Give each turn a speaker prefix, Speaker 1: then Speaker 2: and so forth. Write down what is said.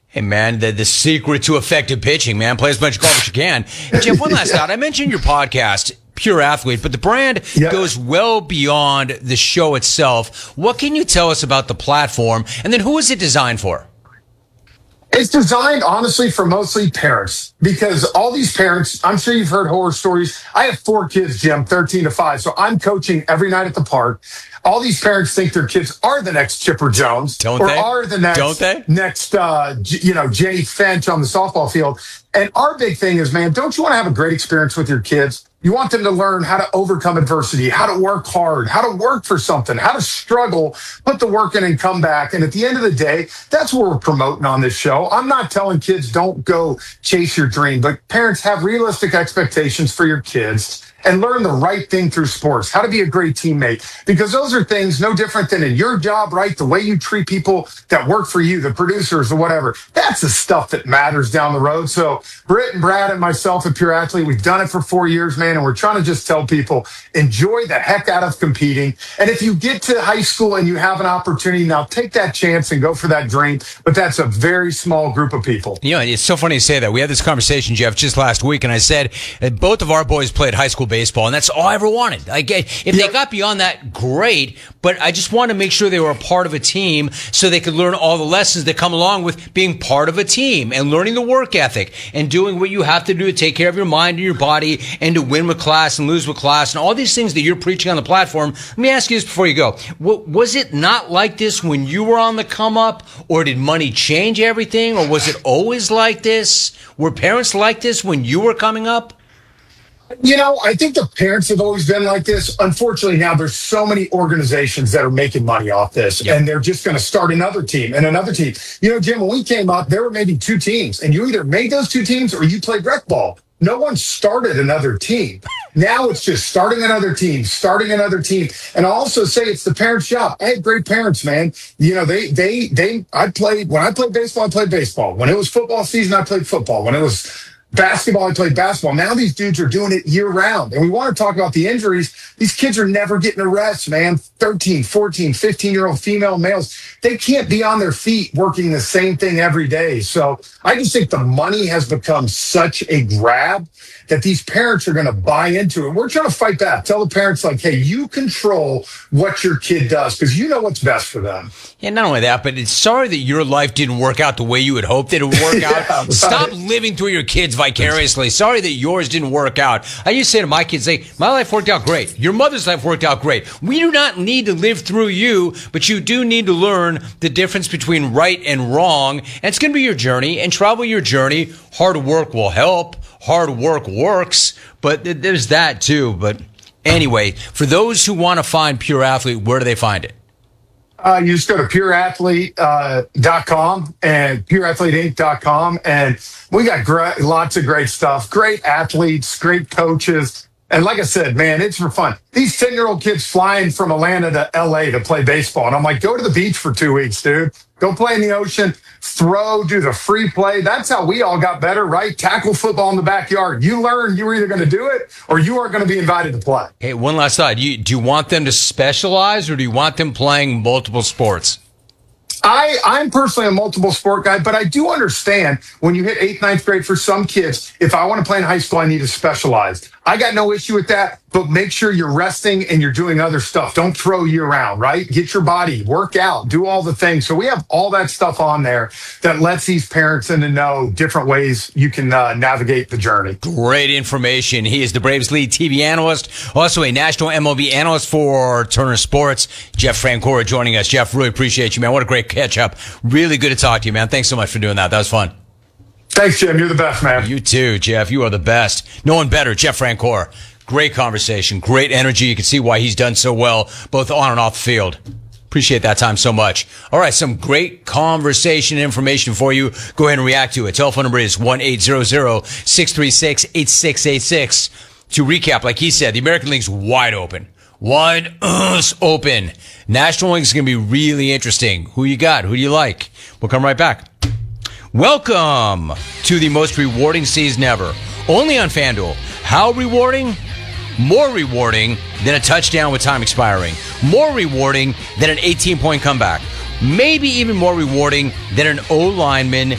Speaker 1: Hey, man, the secret to effective pitching, man. Play as much golf as you can. Jeff, one last thought. I mentioned your podcast, Pure Athlete, but the brand goes well beyond the show itself. What can you tell us about the platform? And then who is it designed for?
Speaker 2: It's designed, honestly, for mostly parents, because all these parents, I'm sure you've heard horror stories. I have 4 kids, Jim, 13 to 5. So I'm coaching every night at the park. All these parents think their kids are the next Chipper Jones, are the next Jenny Finch on the softball field. And our big thing is, man, don't you want to have a great experience with your kids? You want them to learn how to overcome adversity, how to work hard, how to work for something, how to struggle, put the work in and come back. And at the end of the day, that's what we're promoting on this show. I'm not telling kids don't go chase your dream, but parents, have realistic expectations for your kids and learn the right thing through sports, how to be a great teammate, because those are things no different than in your job, right? The way you treat people that work for you, the producers or whatever. That's the stuff that matters down the road. So Britt and Brad and myself at Pure Athlete, we've done it for 4 years, man, and we're trying to just tell people, enjoy the heck out of competing. And if you get to high school and you have an opportunity, now take that chance and go for that dream. But that's a very small group of people.
Speaker 1: You know, it's so funny to say that. We had this conversation, Jeff, just last week, and I said both of our boys played high school baseball, and that's all I ever wanted. If they got beyond that, great, but I just wanted to make sure they were a part of a team so they could learn all the lessons that come along with being part of a team and learning the work ethic and doing what you have to do to take care of your mind and your body and to win with class and lose with class and all these things that you're preaching on the platform. Let me ask you this before you go. Was it not like this when you were on the come up, or did money change everything, or was it always like this? Were parents like this when you were coming up?
Speaker 2: You know, I think the parents have always been like this. Unfortunately, now there's so many organizations that are making money off this, and they're just going to start another team and another team. You know, Jim, when we came up, there were maybe 2 teams, and you either made those 2 teams or you played rec ball. No one started another team. Now it's just starting another team. And I'll also say it's the parents' job. I had great parents, man. You know, when I played baseball, I played baseball. When it was football season, I played football. When it was basketball, I played basketball. Now these dudes are doing it year round. And we want to talk about the injuries. These kids are never getting a rest, man. 13, 14, 15-year-old female males, they can't be on their feet working the same thing every day. So I just think the money has become such a grab that these parents are going to buy into it. We're trying to fight back. Tell the parents, like, hey, you control what your kid does because you know what's best for them.
Speaker 1: Yeah, not only that, but it's sorry that your life didn't work out the way you had hoped that it would work out. Stop living through your kids vicariously. Sorry that yours didn't work out. I used to say to my kids, my life worked out great. Your mother's life worked out great. We do not need to live through you, but you do need to learn the difference between right and wrong. And it's going to be your journey, and travel your journey. Hard work will help. Hard work works, but there's that too. But anyway, for those who want to find Pure Athlete, where do they find it?
Speaker 2: You just go to pureathlete.com and pureathleteinc.com, and we got lots of great stuff. Great athletes, great coaches. And like I said, man, it's for fun. These 10-year-old kids flying from Atlanta to L.A. to play baseball. And I'm like, go to the beach for 2 weeks, dude. Go play in the ocean, throw, do the free play. That's how we all got better, right? Tackle football in the backyard. You learn you were either going to do it or you are going to be invited to play.
Speaker 1: Hey, one last thought. Do you want them to specialize, or do you want them playing multiple sports?
Speaker 2: I'm personally a multiple sport guy, but I do understand when you hit 8th, 9th grade for some kids, if I want to play in high school, I need to specialize. I got no issue with that, but make sure you're resting and you're doing other stuff. Don't throw year round, right? Get your body, work out, do all the things. So we have all that stuff on there that lets these parents in to know different ways you can navigate the journey.
Speaker 1: Great information. He is the Braves lead TV analyst, also a national MLB analyst for Turner Sports. Jeff Francoeur joining us. Jeff, really appreciate you, man. What a great catch up. Really good to talk to you, man. Thanks so much for doing that. That was fun.
Speaker 2: Thanks, Jim. You're the best, man.
Speaker 1: You too, Jeff. You are the best. No one better. Jeff Francoeur. Great conversation. Great energy. You can see why he's done so well, both on and off the field. Appreciate that time so much. All right, some great conversation and information for you. Go ahead and react to it. Telephone number is 1-800-636-8686. To recap, like he said, the American League's wide open. Wide open. National League is going to be really interesting. Who you got? Who do you like? We'll come right back. Welcome to the most rewarding season ever. Only on FanDuel. How rewarding? More rewarding than a touchdown with time expiring. More rewarding than an 18-point comeback. Maybe even more rewarding than an O-lineman